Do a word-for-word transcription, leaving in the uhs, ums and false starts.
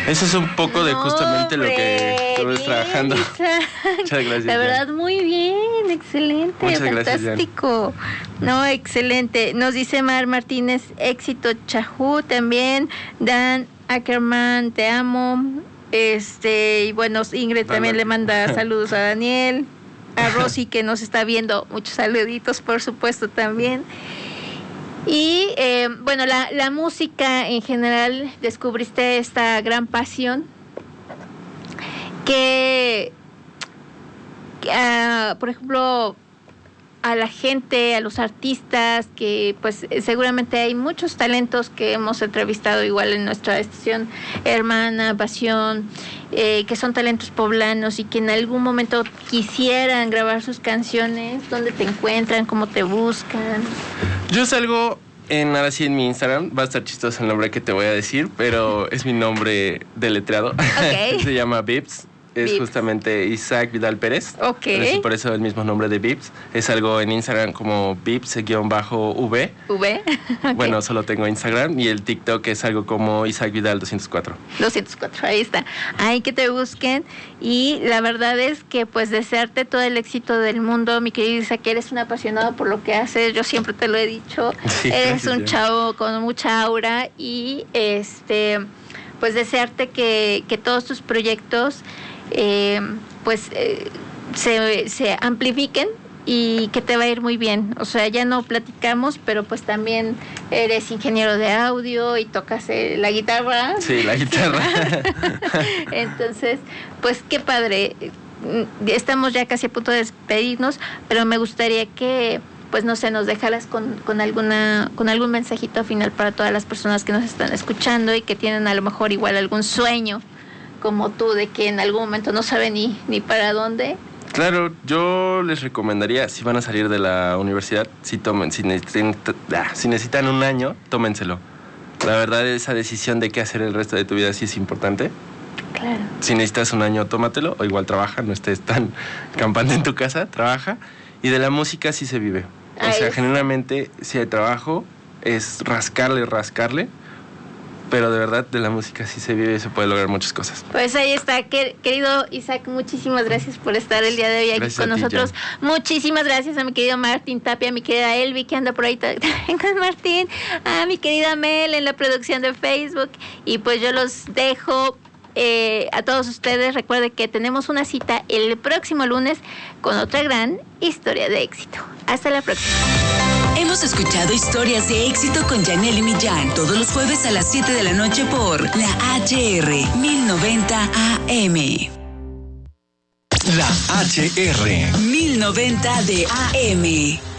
Eso es un poco de justamente no, lo que estuve trabajando. Muchas gracias. La verdad, Jan. muy bien, excelente, Muchas fantástico. Gracias, no, excelente. Nos dice Mar Martínez, éxito Chajú también. Dan Ackerman, te amo. Este, y bueno, Ingrid también le manda saludos a Daniel. A Rosy, que nos está viendo, muchos saluditos, por supuesto, también. Y eh, bueno, la, la música en general, descubriste esta gran pasión que, que uh, por ejemplo, a la gente, a los artistas, que pues seguramente hay muchos talentos que hemos entrevistado igual en nuestra estación hermana, Pasión, eh, que son talentos poblanos y que en algún momento quisieran grabar sus canciones. ¿Dónde te encuentran? ¿Cómo te buscan? Yo salgo en, ahora sí, en mi Instagram. Va a estar chistoso el nombre que te voy a decir, pero es mi nombre deletreado. Okay. Se llama Vips. Es Vips. Justamente Isaac Vidal Pérez. Ok. Por eso el mismo nombre de Vips. Es algo en Instagram como Vips-V. V. Okay. Bueno, solo tengo Instagram. Y el TikTok es algo como Isaac Vidal doscientos cuatro. doscientos cuatro, ahí está. Hay que te busquen. Y la verdad es que pues desearte todo el éxito del mundo, mi querido Isaac, que eres un apasionado por lo que haces. Yo siempre te lo he dicho. Sí, eres un chavo con mucha aura. Y este pues desearte que, que todos tus proyectos Eh, pues eh, se, se amplifiquen y que te va a ir muy bien. O sea, ya no platicamos, pero pues también eres ingeniero de audio y tocas eh, la guitarra. Sí, la guitarra. Entonces, pues qué padre. Estamos ya casi a punto de despedirnos, pero me gustaría que pues no sé, nos dejaras con, con alguna, con algún mensajito final para todas las personas que nos están escuchando y que tienen a lo mejor igual algún sueño como tú, de que en algún momento no sabe ni, ni para dónde. Claro, yo les recomendaría, si van a salir de la universidad, si tomen, si necesitan, si necesitan un año, tómenselo. La verdad, esa decisión de qué hacer el resto de tu vida sí es importante. Claro. Si necesitas un año, tómatelo, o igual trabaja, no estés tan campante en tu casa, trabaja. Y de la música sí se vive. O Ay, sea, es... genuinamente, si hay trabajo, es rascarle, rascarle. Pero de verdad, de la música sí se vive y se puede lograr muchas cosas. Pues ahí está, querido Isaac, muchísimas gracias por estar el día de hoy aquí gracias con nosotros. Jan. Muchísimas gracias a mi querido Martín Tapia, a mi querida Elvi, que anda por ahí también con Martín, a mi querida Mel en la producción de Facebook. Y pues yo los dejo eh, a todos ustedes. Recuerden que tenemos una cita el próximo lunes con otra gran historia de éxito. Hasta la próxima. Hemos escuchado historias de éxito con Yanely Millán todos los jueves a las siete de la noche por la H R mil noventa A M. La H R mil noventa de A M.